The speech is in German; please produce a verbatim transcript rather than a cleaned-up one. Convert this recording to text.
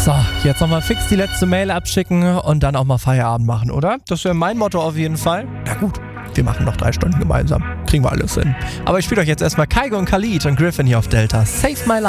So, jetzt nochmal fix die letzte Mail abschicken und dann auch mal Feierabend machen, oder? Das wäre mein Motto auf jeden Fall. Na gut, wir machen noch drei Stunden gemeinsam. Kriegen wir alles hin. Aber ich spiele euch jetzt erstmal Kygo und Khalid und Griffin hier auf Delta. Save My Life.